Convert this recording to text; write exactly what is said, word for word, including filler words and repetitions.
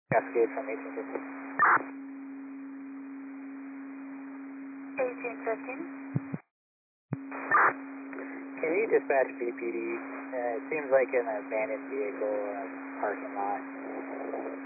Cascade from eighteen fifteen. eighteen fifteen. Can you dispatch B P D? Uh, it seems like an abandoned vehicle in a parking lot.